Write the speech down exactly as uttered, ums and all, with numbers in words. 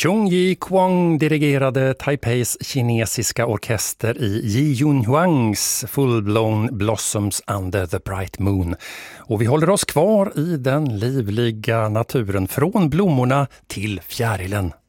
Chung Yi-Kwang dirigerade Taipeis kinesiska orkester i Yi Yunhuangs Full-Blown Blossoms Under the Bright Moon. Och vi håller oss kvar i den livliga naturen från blommorna till fjärilen.